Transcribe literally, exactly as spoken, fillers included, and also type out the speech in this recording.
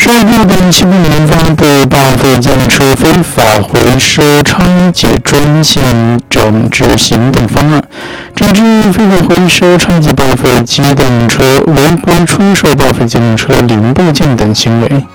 税务部等西部联邦对报废机动车非法回收拆解专项整治行动方案，整治非法回收拆解报废机动车、违规出售报废机动车零部件等行为。